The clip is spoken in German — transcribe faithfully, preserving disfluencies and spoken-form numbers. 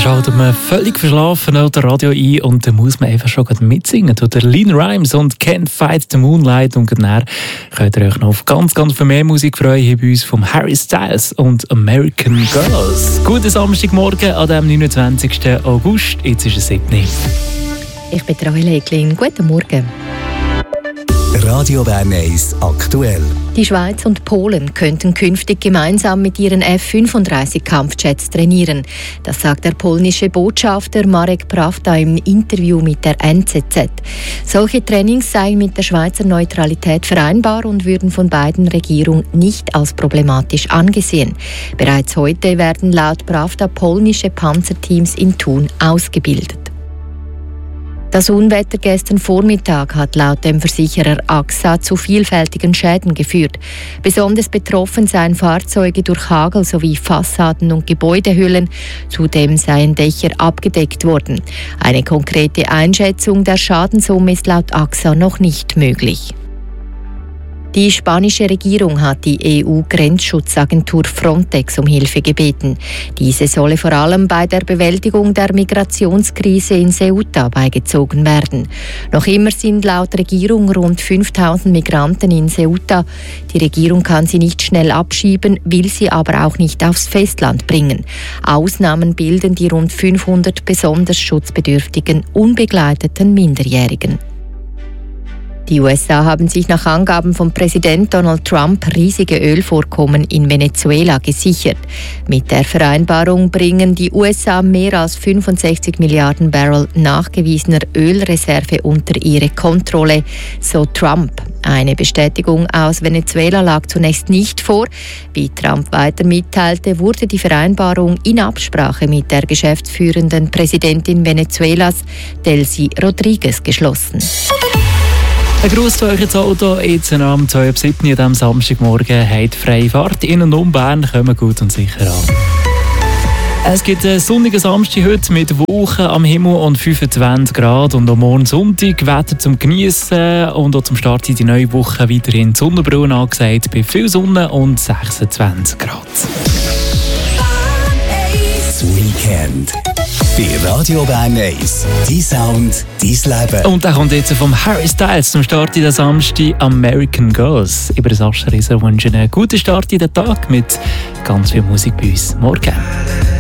schaltet man völlig verschlafen auf der Radio ein und dann muss man einfach schon mitsingen. Der Lean Rhymes und Can't Fight the Moonlight. Und dann könnt ihr euch noch auf ganz, ganz viel mehr Musik freuen hier bei uns von Harry Styles und American Girls. Guten Samstagmorgen an dem neunundzwanzigsten August. Jetzt ist es siebten. Ich bin Rahel Eglin. Guten Morgen. Radio Bern eins aktuell. Die Schweiz und Polen könnten künftig gemeinsam mit ihren F fünfunddreißig Kampfjets trainieren. Das sagt der polnische Botschafter Marek Prawda im Interview mit der N Z Z. Solche Trainings seien mit der Schweizer Neutralität vereinbar und würden von beiden Regierungen nicht als problematisch angesehen. Bereits heute werden laut Prawda polnische Panzerteams in Thun ausgebildet. Das Unwetter gestern Vormittag hat laut dem Versicherer A X A zu vielfältigen Schäden geführt. Besonders betroffen seien Fahrzeuge durch Hagel sowie Fassaden und Gebäudehüllen. Zudem seien Dächer abgedeckt worden. Eine konkrete Einschätzung der Schadenssumme ist laut A X A noch nicht möglich. Die spanische Regierung hat die E U-Grenzschutzagentur Frontex um Hilfe gebeten. Diese solle vor allem bei der Bewältigung der Migrationskrise in Ceuta beigezogen werden. Noch immer sind laut Regierung rund fünftausend Migranten in Ceuta. Die Regierung kann sie nicht schnell abschieben, will sie aber auch nicht aufs Festland bringen. Ausnahmen bilden die rund fünfhundert besonders schutzbedürftigen, unbegleiteten Minderjährigen. Die U S A haben sich nach Angaben von Präsident Donald Trump riesige Ölvorkommen in Venezuela gesichert. Mit der Vereinbarung bringen die U S A mehr als fünfundsechzig Milliarden Barrel nachgewiesener Ölreserve unter ihre Kontrolle, so Trump. Eine Bestätigung aus Venezuela lag zunächst nicht vor. Wie Trump weiter mitteilte, wurde die Vereinbarung in Absprache mit der geschäftsführenden Präsidentin Venezuelas, Delcy Rodriguez, geschlossen. Ein Gruß zu euch ins Auto, jetzt am zwei Uhr sieben an diesem Samstagmorgen. Habt freie Fahrt in und um Bern, kommen gut und sicher an. Es gibt einen sonnigen Samstag heute mit Wolken am Himmel und fünfundzwanzig Grad. Und am Morgen Sonntag Wetter zum Geniessen und auch zum Start in die neue Woche weiterhin die Sonnenbrille angesagt bei viel Sonne und sechsundzwanzig Grad. Das Weekend bei Radio Bern eins. Dein Sound, dein Leben. Und dann kommt jetzt vom Harry Styles zum Start in den Samstag American Girls. Über das Ascherreser wünschen einen guten Start in den Tag mit ganz viel Musik bei uns. Morgen.